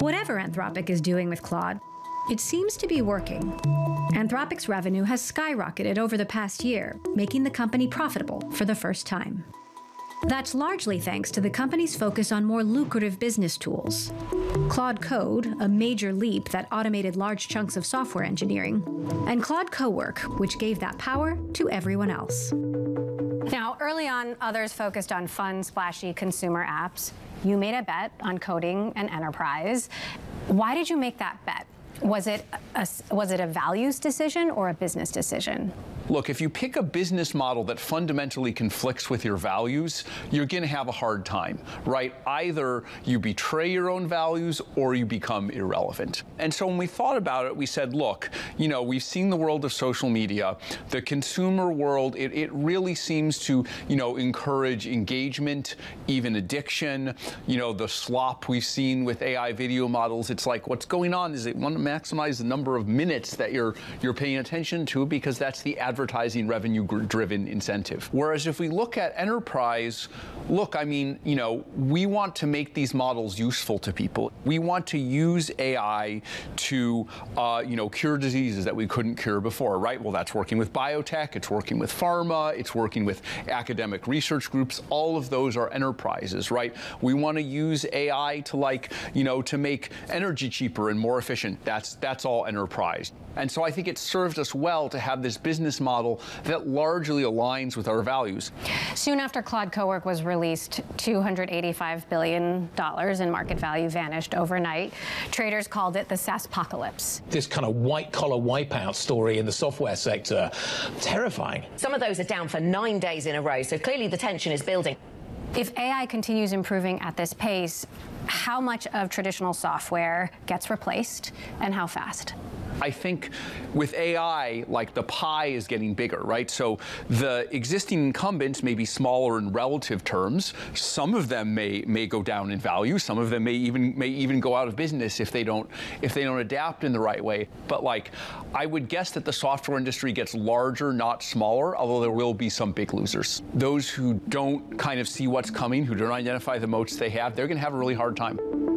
Whatever Anthropic is doing with Claude, it seems to be working. Anthropic's revenue has skyrocketed over the past year, making the company profitable for the first time. That's largely thanks to the company's focus on more lucrative business tools. Claude Code, a major leap that automated large chunks of software engineering, and Claude Cowork, which gave that power to everyone else. Now, early on, others focused on fun, splashy consumer apps. You made a bet on coding and enterprise. Why did you make that bet? Was it a values decision or a business decision? Look, if you pick a business model that fundamentally conflicts with your values, you're going to have a hard time, right? Either you betray your own values or you become irrelevant. And so when we thought about it, we said, look, you know, we've seen the world of social media, the consumer world, it really seems to, you know, encourage engagement, even addiction. You know, the slop we've seen with AI video models, it's like, what's going on is it want to maximize the number of minutes that you're paying attention to, because that's the advertising revenue-driven incentive. Whereas if we look at enterprise, look, I mean, you know, we want to make these models useful to people. We want to use AI to, you know, cure diseases that we couldn't cure before, right? Well, that's working with biotech, it's working with pharma, it's working with academic research groups. All of those are enterprises, right? We want to use AI to, like, you know, to make energy cheaper and more efficient. That's all enterprise. And so I think it served us well to have this business model that largely aligns with our values. Soon after Claude Cowork was released, $285 billion in market value vanished overnight. Traders called it the SaaSpocalypse. This kind of white-collar wipeout story in the software sector, terrifying. Some of those are down for 9 days in a row, so clearly the tension is building. If AI continues improving at this pace, how much of traditional software gets replaced and how fast? I think with AI, like, the pie is getting bigger, right? So the existing incumbents may be smaller in relative terms. Some of them may go down in value. Some of them may even go out of business if they don't adapt in the right way. But, like, I would guess that the software industry gets larger, not smaller, although there will be some big losers. Those who don't kind of see what's coming, who don't identify the moats they have, they're going to have a really hard time.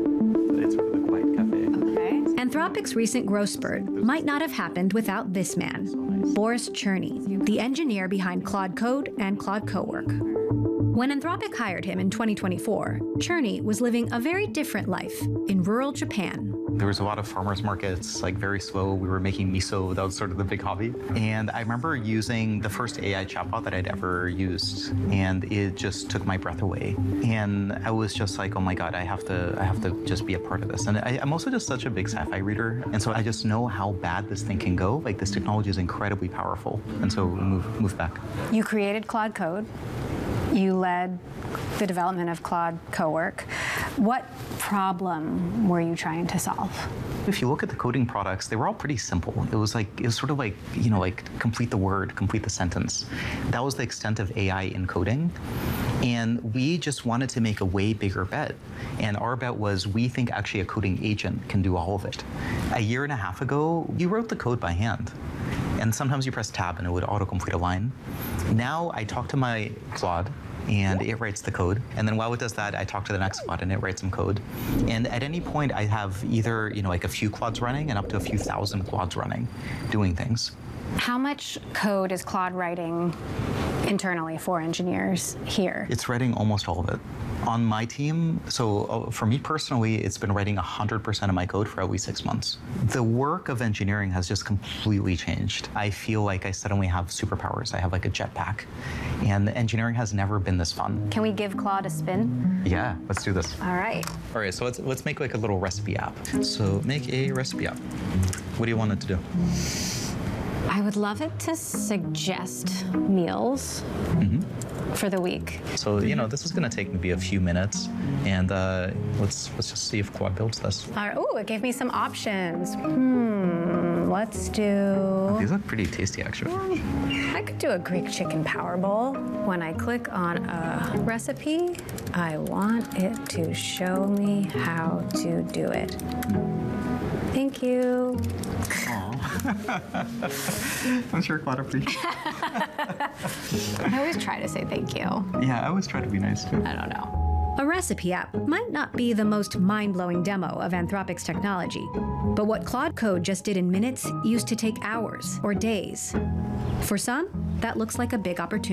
It's sort of the quiet cafe. Okay. Anthropic's recent growth spurt might not have happened without this man, Boris Cherny, the engineer behind Claude Code and Claude Cowork. When Anthropic hired him in 2024, Cherny was living a very different life in rural Japan. There was a lot of farmers markets, like very slow. We were making miso. That was sort of the big hobby. And I remember using the first AI chatbot that I'd ever used, and it just took my breath away. And I was just like, oh my God, I have to just be a part of this. And I'm also just such a big sci-fi reader. And so I just know how bad this thing can go. Like, this technology is incredibly powerful. And so we moved back. You created Claude Code. You led the development of Claude Cowork. What problem were you trying to solve? If you look at the coding products, they were all pretty simple. It was sort of like, you know, like complete the word, complete the sentence. That was the extent of AI in coding. And we just wanted to make a way bigger bet. And our bet was, we think actually a coding agent can do all of it. A year and a half ago, you wrote the code by hand. And sometimes you press tab and it would autocomplete a line. Now I talk to my Claude, and it writes the code. And then while it does that, I talk to the next Claude and it writes some code. And at any point, I have either, you know, like a few Claudes running and up to a few thousand Claudes running, doing things. How much code is Claude writing internally for engineers here? It's writing almost all of it. On my team, so for me personally, it's been writing 100% of my code for at least 6 months. The work of engineering has just completely changed. I feel like I suddenly have superpowers. I have like a jetpack. And engineering has never been this fun. Can we give Claude a spin? Yeah, let's do this. All right. All right, so let's make like a little recipe app. So make a recipe app. What do you want it to do? I would love it to suggest meals for the week. So, you know, this is going to take maybe a few minutes, and let's just see if Claude builds this. All right. Ooh, it gave me some options. Let's do... These look pretty tasty, actually. I could do a Greek chicken power bowl. When I click on a recipe, I want it to show me how to do it. Thank you. I'm sure Claude appreciates it. I always try to say thank you. Yeah, I always try to be nice too. I don't know. A recipe app might not be the most mind-blowing demo of Anthropic's technology, but what Claude Code just did in minutes used to take hours or days. For some, that looks like a big opportunity.